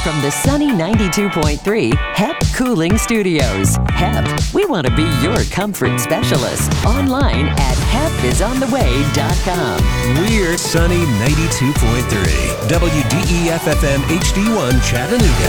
from the sunny 92.3 HEP Cooling Studios. HEP, we want to be your comfort specialist. Online at hepisontheway.com. We're sunny 92.3 WDEF FM HD1 Chattanooga.